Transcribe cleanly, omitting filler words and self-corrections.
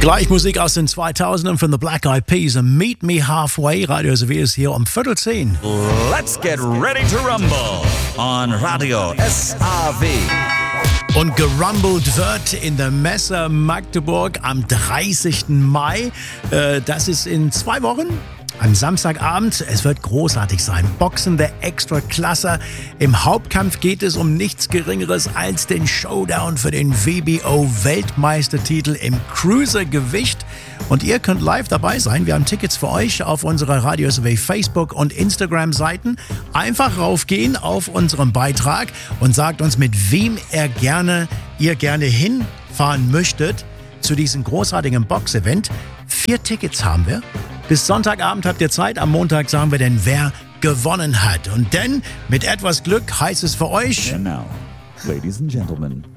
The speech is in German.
Gleich Musik aus den 2000ern von The Black Eyed Peas und Meet Me Halfway. Radio SW ist hier um 9:15. Let's get ready to rumble on Radio SAW. Und gerumbelt wird in der Messe Magdeburg am 30. Mai. Das ist in 2 Wochen. Am Samstagabend, es wird großartig sein. Boxen der Extraklasse. Im Hauptkampf geht es um nichts Geringeres als den Showdown für den WBO-Weltmeistertitel im Cruisergewicht. Und ihr könnt live dabei sein. Wir haben Tickets für euch auf unserer Radio SAW Facebook- und Instagram-Seiten. Einfach raufgehen auf unseren Beitrag und sagt uns, mit wem ihr gerne hinfahren möchtet zu diesem großartigen Boxevent. 4 Tickets haben wir. Bis Sonntagabend habt ihr Zeit. Am Montag sagen wir dann, wer gewonnen hat. Und denn mit etwas Glück heißt es für euch... And now, ladies and gentlemen,